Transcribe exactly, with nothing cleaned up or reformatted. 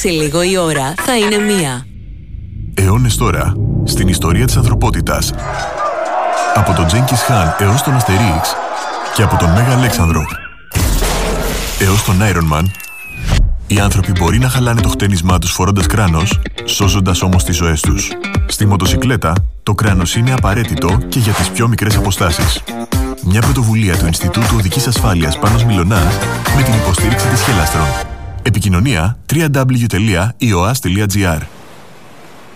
Σε λίγο η ώρα θα είναι μία. Αιώνες τώρα, στην ιστορία της ανθρωπότητας. Από τον Τζένκις Χαν έως τον Αστερίξ και από τον Μέγα Αλέξανδρο έως τον Iron Man, οι άνθρωποι μπορεί να χαλάνε το χτένισμά τους φορώντας κράνος, σώζοντας όμως τις ζωές τους. Στη μοτοσικλέτα, το κράνος είναι απαραίτητο και για τις πιο μικρές αποστάσεις. Μια πρωτοβουλία του Ινστιτούτου Οδικής Ασφάλειας Πάνος Μιλωνάς με την υποστήριξη της Χελάστρον. Επικοινωνία double-u double-u double-u τελεία ι ο ας τελεία τζι άρ.